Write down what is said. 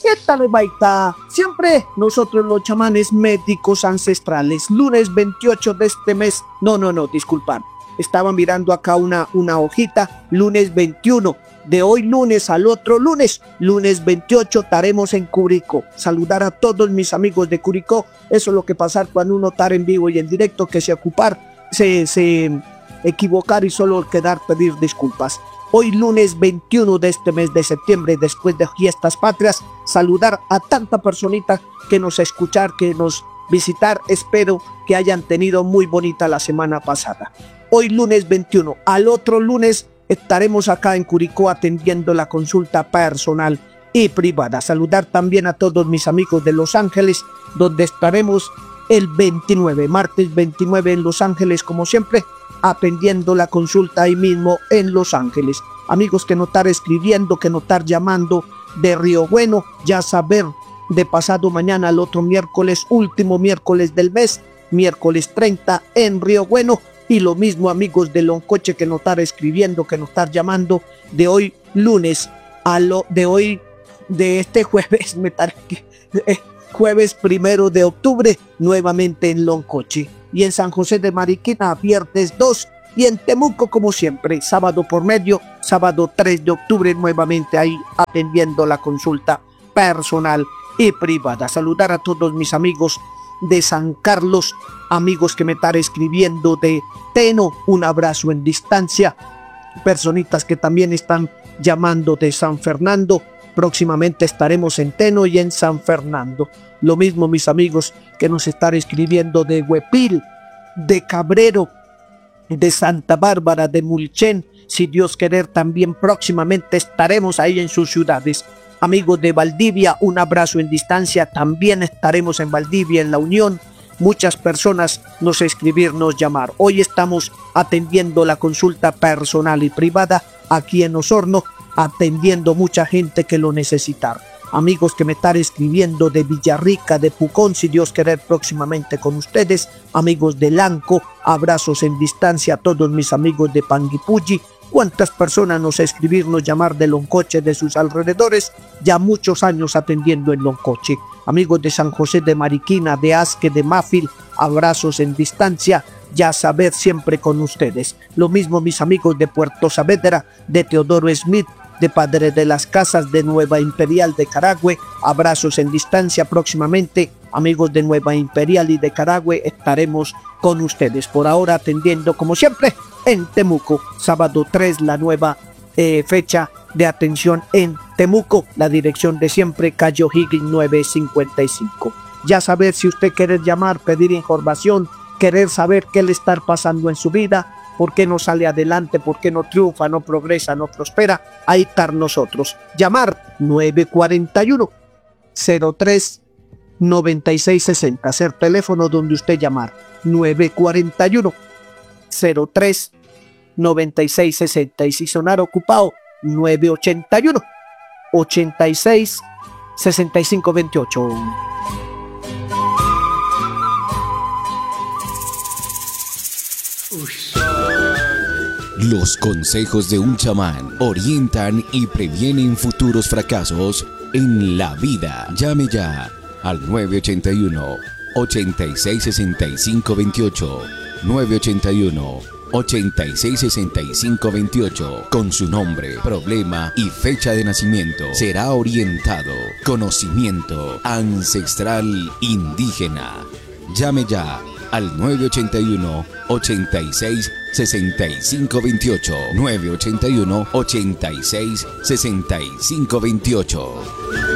¿Qué tal, baita? Siempre nosotros los chamanes médicos ancestrales, lunes 28 de este mes, no, disculpad, estaba mirando acá una hojita, lunes 21, de hoy lunes al otro lunes, lunes 28 estaremos en Curicó. Saludar a todos mis amigos de Curicó, eso es lo que pasa cuando uno está en vivo y en directo, que se equivocar y solo quedar pedir disculpas. Hoy lunes 21 de este mes de septiembre, después de fiestas patrias, saludar a tanta personita que nos escuchar, que nos visitar. Espero que hayan tenido muy bonita la semana pasada. Hoy lunes 21, al otro lunes estaremos acá en Curicó atendiendo la consulta personal y privada. Saludar también a todos mis amigos de Los Ángeles, donde estaremos el 29, martes 29 en Los Ángeles, como siempre, atendiendo la consulta ahí mismo en Los Ángeles. Amigos que no estar escribiendo, que no estar llamando de Río Bueno, ya saber de pasado mañana al otro miércoles, último miércoles del mes, miércoles 30 en Río Bueno. Y lo mismo, amigos de Loncoche, que no estar escribiendo, que no estar llamando de hoy lunes a de este jueves, jueves 1 de octubre, nuevamente en Loncoche. Y en San José de Mariquina, viernes 2, y en Temuco, como siempre, sábado por medio, sábado 3 de octubre, nuevamente ahí atendiendo la consulta personal y privada. Saludar a todos mis amigos de San Carlos, amigos que me están escribiendo de Teno, un abrazo en distancia, personitas que también están llamando de San Fernando. Próximamente estaremos en Teno y en San Fernando. Lo mismo mis amigos que nos están escribiendo de Huepil, de Cabrero, de Santa Bárbara, de Mulchen. Si Dios querer, también próximamente estaremos ahí en sus ciudades. Amigos de Valdivia, un abrazo en distancia. También estaremos en Valdivia, en La Unión. Muchas personas nos escribirnos, llamar. Hoy estamos atendiendo la consulta personal y privada aquí en Osorno, atendiendo mucha gente que lo necesita. Amigos que me están escribiendo de Villarrica, de Pucón, si Dios quiere próximamente con ustedes. Amigos de Lanco, abrazos en distancia a todos mis amigos de Panguipulli. ¿Cuántas personas nos escribirnos, llamar de Loncoche, de sus alrededores? Ya muchos años atendiendo en Loncoche. Amigos de San José de Mariquina, de Asque, de Mafil, abrazos en distancia, ya saber siempre con ustedes. Lo mismo mis amigos de Puerto Saavedra, de Teodoro Smith, de Padre de las Casas, de Nueva Imperial de Carahue, abrazos en distancia. Próximamente, amigos de Nueva Imperial y de Carahue, estaremos con ustedes. Por ahora atendiendo como siempre en Temuco, sábado 3, la nueva fecha de atención en Temuco, la dirección de siempre, calle O'Higgins 955. Ya saber si usted quiere llamar, pedir información, querer saber qué le está pasando en su vida, por qué no sale adelante, por qué no triunfa, no progresa, no prospera, ahí estar nosotros. Llamar 941 03 9660, ser teléfono donde usted llamar 941 03 9660, y si sonar ocupado 981 86 65 28. Los consejos de un chamán orientan y previenen futuros fracasos en la vida. Llame ya al 981 86 65 28, 981 86 65 28, con su nombre, problema y fecha de nacimiento. Será orientado. Conocimiento ancestral indígena. Llame ya al 981 86 65 28, 981 86 65 28.